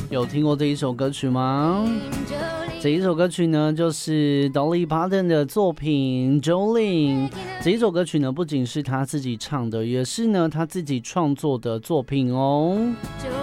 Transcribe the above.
有听过这一首歌曲吗？这一首歌曲呢，就是 Dolly Parton 的作品 Jolene。这一首歌曲呢，不仅是他自己唱的，也是呢他自己创作的作品哦。